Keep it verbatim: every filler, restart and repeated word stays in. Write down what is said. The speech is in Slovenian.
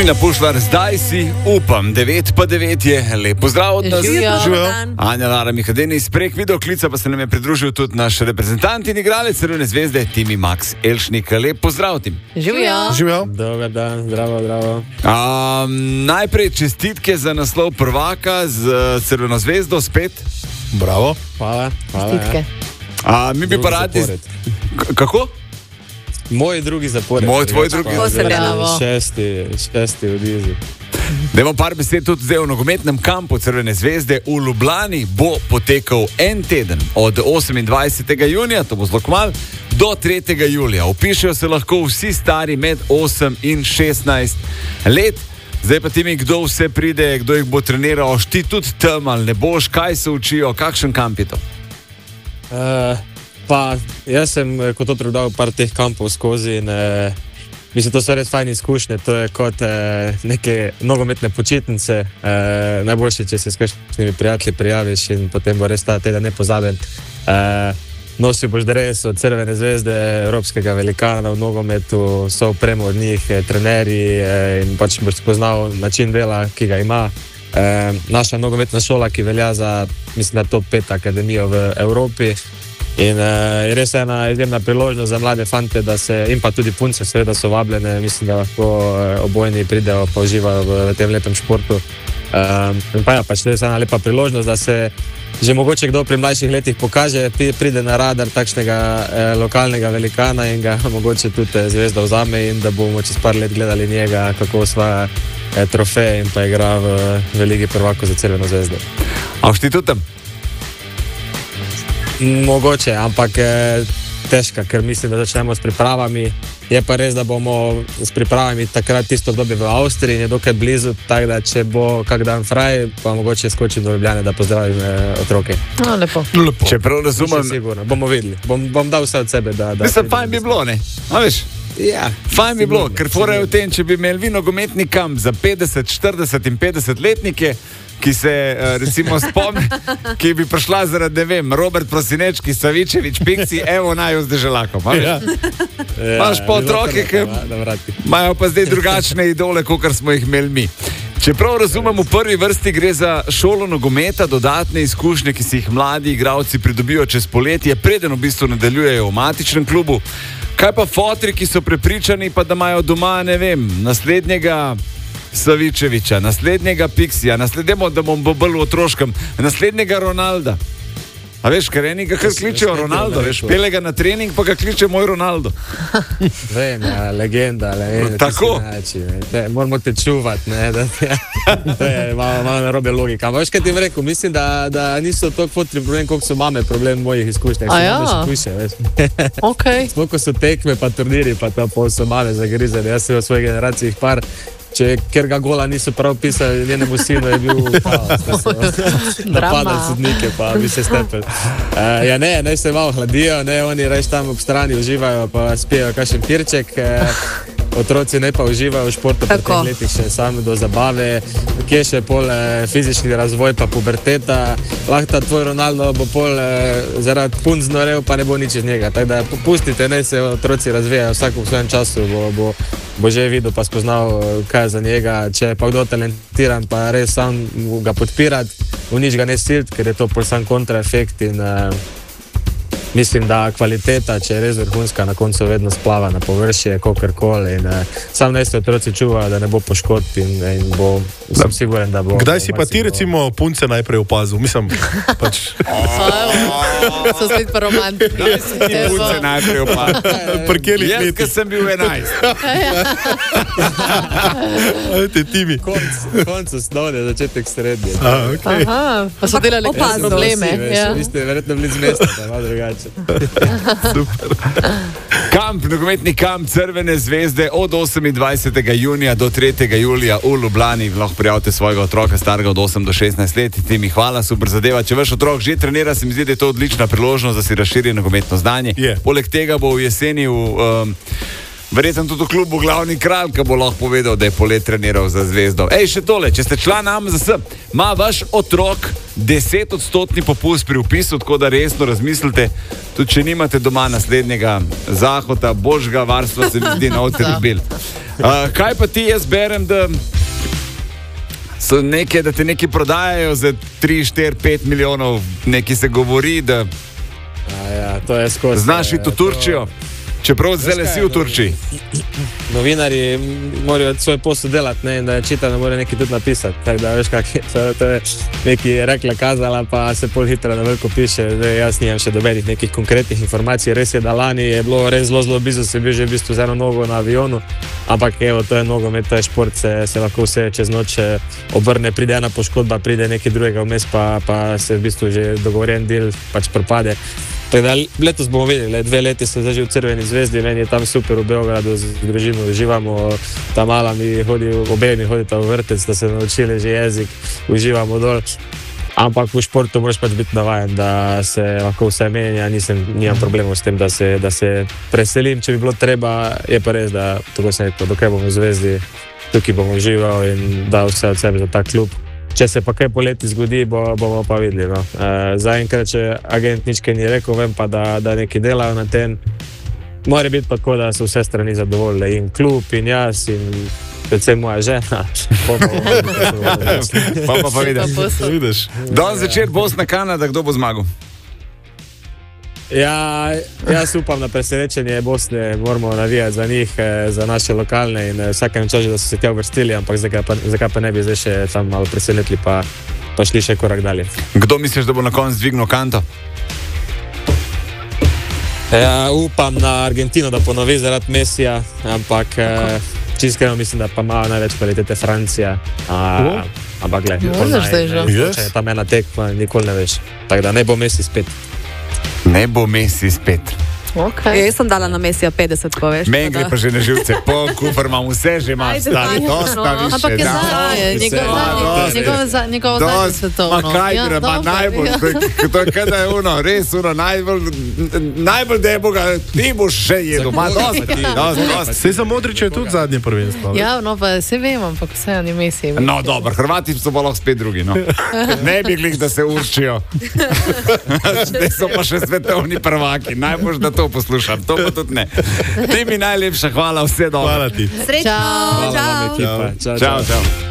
Nina Pušlar, zdaj si upam, devet pa devet je, lep pozdrav od nas. Živijo. Anja Lara Mihadeni, prek videoklica pa se nam je pridružil tudi naš reprezentant in igralec Crvene zvezde, Timi Max Elšnik. Lep pozdrav, Tim. Živijo. Živijo. Dober dan, zdravo, zdravo. Um, najprej čestitke za naslov prvaka z Crveno zvezdo spet. Bravo. Hvala. hvala Čestitke. A, mi bi Drugi pa radi... zapored. K- kako? Moj drugi zapored. Moj, tvoj drugi. Tako se bravo. Šesti, šesti v Dizi. Dajmo par besed tudi zdaj o nogometnem kampu Crvene zvezde. V Ljubljani bo potekal en teden od osemindvajsetega junija, to bo zelo kmalu, do tretjega julija. Vpišejo se lahko vsi stari med osem in šestnajst let. Zdaj pa ti mi, kdo vse pride, kdo jih bo treniral, ti tudi tam ali ne boš, kaj se učijo, kakšen kamp je to? Uh, pa jaz sem kot otrok dal par teh kampov skozi in uh, mislim, to so res fajne izkušnje. To je kot uh, neke nogometne počitnice. Uh, najboljše, če se s kakšnimi prijatelji prijaviš in potem bo res ta teden nepozaben. Uh, Nosil boš dres od Crvene zvezde, evropskega velikana v nogometu, so opremo od njih, eh, trenerji eh, in pač boš spoznal način dela, ki ga ima. Eh, naša nogometna šola, ki velja za, mislim, da top pet akademijo v Evropi. In eh, je res ena izjemna priložnost za mlade fante, da se, in pa tudi punce, seveda so vabljene, mislim, da lahko eh, obojni pridejo pa uživajo v, v tem lepem športu. Eh, in pa ja, pač res ena lepa priložnost, da se že mogoče kdo pri mlajših letih pokaže, pride na radar takšnega eh, lokalnega velikana in ga mogoče tudi eh, zvezda vzame in da bomo čez par let gledali njega, kako osvaja eh, trofeje in pa igra v, v Ligi prvakov za Crveno zvezdo. A boš ti tudi tam? Mogoče, ampak eh, težka, ker mislim, da začnemo s pripravami. Je pa res, da bomo s pripravami takrat tisto obdobje v Avstriji in je dokaj blizu, tako da če bo kak dan fraj, pa mogoče skočim do Ljubljane, da pozdravim eh, otroke. No, lepo. Lepo. Če prav razumem... Sigurno, bomo videli. Bom, bom dal vse od sebe, da... da Mislim, fajn bi bilo, ne? A veš? Ja. Fajn bi bilo, Sigurno, ker fora je v tem, če bi imeli vi nogometni kamp za petdeset, štirideset in petdeset letnike, ki se uh, recimo spomni, ki bi prišla zaradi, ne vem, Robert Prosinečki, Savičevič, Piksi, evo naju z deželakom. Ja. Imaš pa otroke, ki imajo pa zdaj drugačne idole, kot smo jih imeli mi. Čeprav razumem, v prvi vrsti gre za šolo nogometa, dodatne izkušnje, ki si jih mladi igralci pridobijo čez poletje, preden v bistvu nadaljujejo v matičnem klubu. Kaj pa fotri, ki so prepričani, pa da imajo doma, ne vem, naslednjega Savičeviča, naslednjega Piksija, naslednjega, da bom bolj v otroškem, naslednjega Ronalda. A veš, ker enega kar kličejo Ronaldo, veš, pele ga na trening, pa ga kliče moj Ronaldo. Vem, ja, legenda, legenda. Tako. Način, ne, moramo te čuvati, ne, da ja, to je malo, malo narobe logika. Ampak veš, kaj ti jim rekel, mislim, da, da niso toliko fotri problem, koliko so mame problem mojih izkušnjah. A ja? Kuše, veš. Okay. Koliko so tekme, pa turniri, pa to pol so mame zagrizali. Jaz sem v svoji generaciji jih par. Če, ker ga gola niso prav pisali, njenemu sinu je bil napadal sodnike, pa bi se stepel. Uh, ja, ne, ne se malo hladijo, ne, oni reč tam ob strani uživajo, pa spijejo kakšen pirček. Uh, Otroci ne pa uživajo v športu po teh letih še sami do zabave, kje še pol eh, fizični razvoj pa puberteta. Lahko ta tvoj Ronaldo bo pol eh, zaradi punc znorel, pa ne bo nič iz njega. Tako da pustite, ne se otroci razvijajo, vsak v svojem času bo, bo, bo že videl pa spoznal, kaj je za njega. Če je pa kdo talentiran, pa res sam ga podpirati, v nič ga ne siliti, ker je to pol sam kontraefekt in eh, mislim, da kvaliteta, če je res vrhunska, na koncu vedno splava na površje, kakorkoli. Uh, sam naj se otroci čuvajo, da ne bo poškodb in, in bo, sem siguren, da bo... Kdaj si pa ti recimo punce najprej opazil? Mislim, pač... So spet pa romantiki. Kdaj si ti punce najprej opazil? Jaz, ker sem bil enajst. Ajde, Timi. Konc, konc osnovne, začetek srednje. A, okay. Aha, pa so delali kaj probleme. Ja. Vi ste verjetno bili z mesta, da malo drugače. Super. Kamp, nogometni kamp Crvene zvezde od osemindvajsetega junija do tretjega julija v Ljubljani. Lahko prijavite svojega otroka starega od osem do šestnajst let. Timi, hvala, super zadeva. Če vaš otrok že trenira, se mi zdi, da je to odlična priložnost, da si razširi nogometno znanje. Yeah. Poleg tega bo v jeseni v, um, verjetno tudi v klubu Glavni kralj, ki bo lahko povedal, da je polet treniral za zvezdo. Ej, še tole, če ste član A M Z S, ima vaš otrok deset odstotni popust pri upisu, tako da resno razmislite, tudi če nimate doma naslednjega zahoda, božjega varstva, se mi zdi na avtomobil. Uh, kaj pa ti, jaz berem, da so neke, da te neki prodajajo za tri, štiri, pet milijonov, neki se govori, da A, ja, to je skozi. znaš iti v Turčijo, čeprav zdaj si v Turčiji. Novinarji morajo svoj posel delati, ne, in da je čital, ne more nekaj tudi napisati. Tako da veš, kak je, to je nekaj rekla, kazala, pa se pol hitro na veliko piše. Zdaj, jaz nimam še dobenih nekih konkretnih informacij. Res je, da lani je bilo res zelo, zelo blizu, se bil že v bistvu z eno nogo na avionu, ampak evo, to je nogomet, to je šport, se, se lahko vse čez noč obrne, pride ena poškodba, pride nekaj drugega vmes, pa, pa se v bistvu že dogovorjen del pač propade. Tako da letos bomo videli, dve leti sem zdaj že v Crveni zvezdi, meni je tam super v Beogradu z družino, uživamo, ta mala mi hodi, obe mi hodita v vrtec, da se naučili že jezik, uživamo dol. Ampak v športu moraš pač biti navajen, da se lahko vse menja, nisem, nimam problemov s tem, da se, da se preselim, če bi bilo treba, je pa res, da tako sem rekel, dokaj bomo v zvezdi, tukaj bomo uživali in dal vse od sebe za ta klub. Če se pa kaj poleti zgodi, bo, bomo pa videli. No. E, zaenkrat, če agent nič kaj ni rekel, vem pa, da, da nekaj delajo na tem. Mora biti pa tako, da so vse strani zadovoljne, in klub, in jaz, in predvsem moja žena. Pa pa pa, pa vidiš. Danes zvečer Bosna, Kanada, kdo bo zmagal? Ja, jaz upam na presenečenje Bosne, moramo navijati za njih, za naše lokalne in vsakem času, da so se tja uvrstili, ampak zakaj pa, zakaj pa ne bi zdaj še tam malo presenetili, pa, pa šli še korak dalje. Kdo misliš, da bo na koncu dvignil kanto? Ja, upam na Argentino, da ponovi zaradi Messija, ampak čisto mislim, da pa ima največ kvalitete Francija. A, ampak gled, nikoli ne veš, če je tam ena tekma, nikoli ne veš. Tako da ne bo Messi spet. Ne bo Messi spet. Okay. Ja, jaz sem dala na Messija petdeset, ko veš. Meni gre pa že na živce, po kufr imam vse že ima stari, dosta više. Ampak je zadnje, njegovo zadnje svetovno. Ma kaj gre, ma najbolj, to je kada je ono, res ono, najbolj, najbolj deboga, ti boš še jedel, ma dosta, dosta. Sej za Modrića je tudi zadnje prvenstvo. Ja, no pa se vem, ampak vse oni Messi. No, dobro, Hrvati so pa lahko spet drugi, no. Ne bi glih, da se určijo. Zdaj so pa še svetovni prvaki, najbolj, da to poslušam, to pa tudi ne. Ti mi najlepša hvala, vse dobro. Hvala ti. Srečno, čau. čau. Čau, čau. Čau, čau.